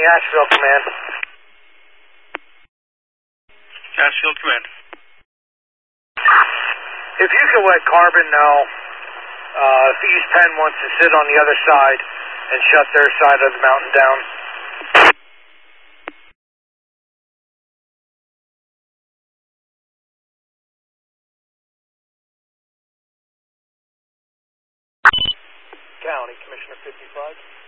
Asheville Command. Asheville Command. If you can let Carbon know if East Penn wants to sit on the other side and shut their side of the mountain down. County Commissioner 55.